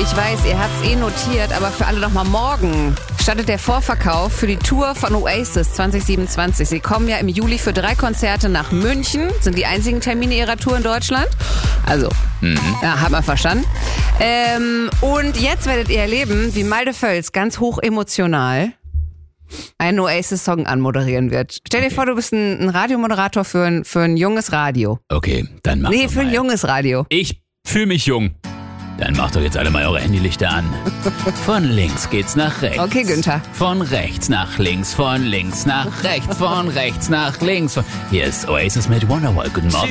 Ich weiß, ihr habt es notiert, aber für alle nochmal morgen startet der Vorverkauf für die Tour von Oasis 2027. Sie kommen ja im Juli für 3 Konzerte nach München, sind die einzigen Termine ihrer Tour in Deutschland. Also, ja, hat man verstanden. Und jetzt werdet ihr erleben, wie Malte Völz ganz hoch emotional einen Oasis-Song anmoderieren wird. Stell dir vor, du bist ein Radiomoderator für ein junges Radio. Okay, dann mach Nee, für ein junges Radio. Ich fühle mich jung. Dann macht doch jetzt alle mal eure Handylichter an. Von links geht's nach rechts. Okay, Günther. Von rechts nach links, von links nach rechts, von rechts nach links. Hier ist Oasis mit Wonderwall. Guten Morgen.